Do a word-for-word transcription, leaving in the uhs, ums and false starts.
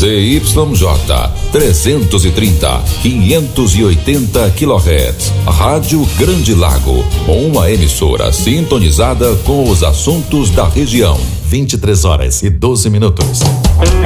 Z Y J trezentos e trinta, quinhentos e oitenta quilohertz. Rádio Grande Lago, uma emissora sintonizada com os assuntos da região. vinte e três horas e doze minutos.